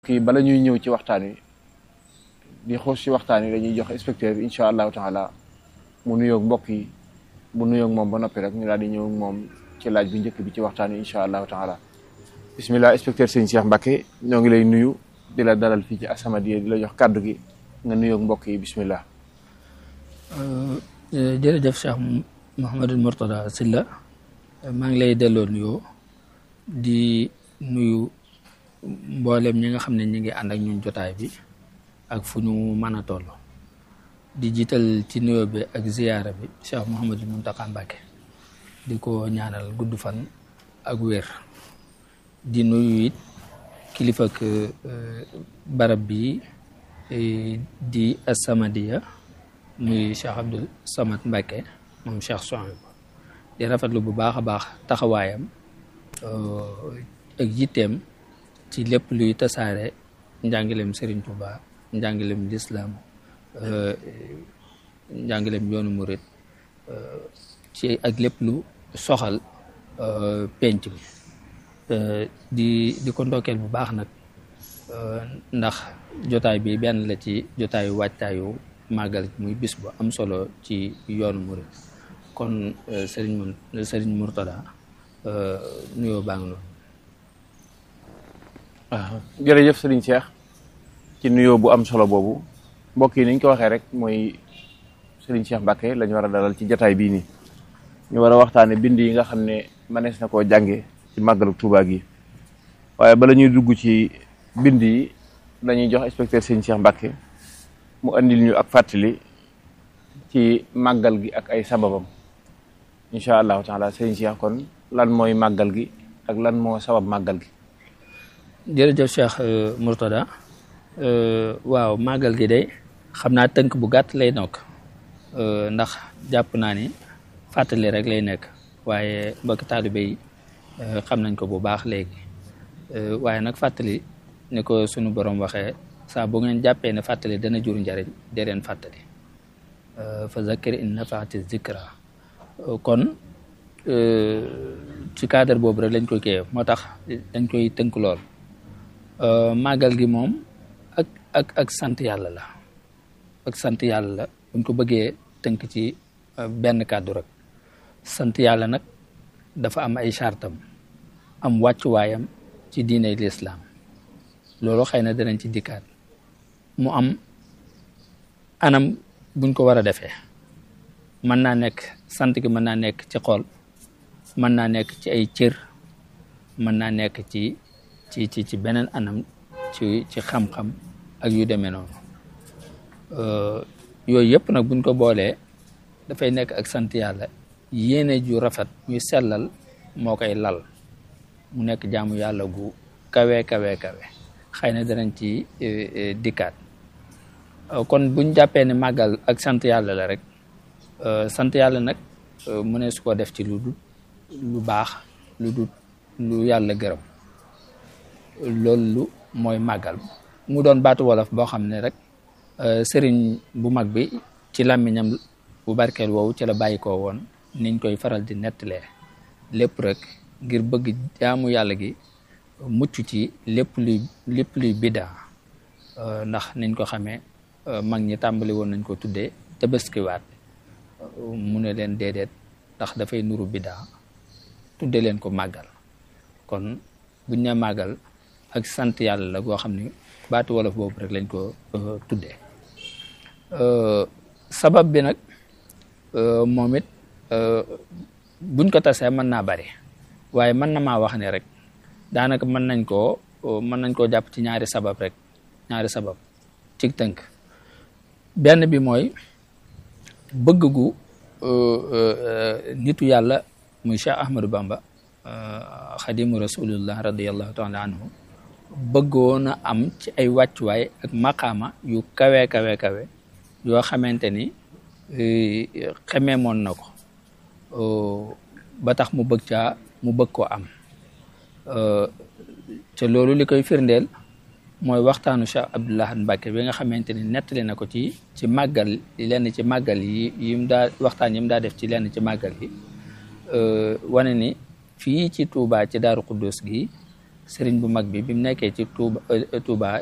kii bala ñuy ñëw ci waxtaan wi di xoos ci waxtaan wi dañuy jox inspecteur bi incha allahu taala mu nuyoog mbokk yi bu nuyoog moom ba noppi rek ñu daal di ñëw moom ci laaj bu njëkk bi ci waxtaan wi incha allahu taala bismillah inspecteur sëñ Cheikh Mbacke ñoo ngi lay nuyu di la dalal fii ci As-Samadiyya di la jox kàddu gi nga nuyoog mbokk yi bismillah. jërëjëf Cheikh Mouhamadou Mourtada Sylla maa ngi lay delloo nuyoo di nuyu mboolem ñi nga xam ne ñi ngi ànd ak ñun jotaay bi ak fu ñu mën a toll di jiital ci nuyoo bi ak ziyaara bi Cheikh Mouhamadou Mountakha Mbacké di ko ñaanal gudd fan ak wér di nuyu it kilifa ak barab bi di As-Samadiyya muy Cheikh Abdoul Samad Mbacké moom Cheikh Souhaïbou di rafetlu bu baax a baax taxawaayam ak yitteem ci lépp luy tasaare njàngaleem Serigne Touba njàngaleem lislaam njàngaleem yoonu murit ci ak lépp lu soxal penc bi di ko ndokkeel bu baax nag ndax jotaay bi benn la ci jotaayu waajtaayu màggal muy bis bu am solo ci yoonu murit kon Serigne Mourtada nuyoo baa ngi noonu. jërëjëf Serigne Cheikh ci nuyoo bu am solo boobu mbokk yi ni ñu ko waxee rek mooy Serigne Cheikh Mbacke lañu war a dalal ci jotaay bii nii ñu war a waxtaane bind yi nga xam ne mënees na koo jànge ci màggalu Touba gi waaye bala ñuy dugg ci bind yi dañuy jox inspecteur Serigne Cheikh Mbacke mu andil ñu ak fàttali ci màggal gi ak ay sababam incha allahu taala Serigne Cheikh kon lan mooy màggal gi ak lan moo sabab màggal gi. jërëjëf Cheikh Mourtada waaw màggal gi day xam naa tënk bu gàtt lay nokk ndax jàpp naa ni fàttali rek lay nekk waaye mbokk taalibe yi xam nañ ko bu baax léegi waaye nag fàttali ni ko sunu borom waxee saa bu ngeen jàppee ne fàttali dana jur njariñ dee leen fàttali fa zakkir in nafaati zikra kon ci cadre boobu rek lañ koy kiyee moo tax dañ koy tënk lool màggal gi moom ak sant yàlla la ak sant yàlla la buñ ko bëggee tënk ci benn kàddu rek sant yàlla nag dafa am ay chartam am wàccuwaayam ci diiney lislaam loolu xëy na danañ ci dikkaat mu am anam buñ ko war a defee mën naa nekk sant gi mën naa nekk ci xol mën naa nekk ci ay cër mën naa nekk ci beneen anam ci xam-xam ak yu demee noonu yooyu yëpp nag buñ ko boolee dafay nekk ak sant yàlla yéene ju rafet muy sellal moo koy lal mu nekk jaamu yàlla gu kawe xëy na danañ ci dikkaat kon buñ jàppee ne màggal ak sant yàlla la rek sant yàlla nag mu ne su ko def ci lu baax lu yàlla gërëm loolu mooy màggal mu doon baatu wolof boo xam ne rek sëriñ bu mag bi ci làmmiñam bu barkeel woowu ci la bàyyi koo woon niñ koy faral di nettalee lépp rek ngir bëgg jaamu yàlla gi mucc ci lépp luy biddaa ndax niñ ko xamee mag ñi tàmbali woon nañ ko tuddee tabaskiwaat mu ne leen déedéet ndax dafay nuru biddaa tudde leen ko màggal kon buñ ne màggal ak sant yàlla la goo xam ne baatu wolof boobu rek lañ ko tuddee sabab bi nag moom it buñ ko tasee mën naa bari waaye mën na maa wax ne rek daanaka mën nañ koo jàpp ci ñaari sabab ci tënk benn bi mooy bëgg gu nitu yàlla muy Cheikh Ahmadou Bamba xadimu rasulullah radiyallahu taala anhu bëggoon a am ci ay wàccuwaay ak maqaama yu kawe yoo xamante ni xemeemoon na ko ba tax mu bëgg koo am te loolu li koy firndeel mooy waxtaanu Cheikh Abdoul Ahad Mbacké bi nga xamante ni nettali na ko ci màggal lenn ci màggal yi mu daa waxtaan yi mu daa def ci lenn ci màggal yi wane ni fii ci Touba ci Daaru Xuddus gi sëriñ bu mag bi mu nekkee ci Touba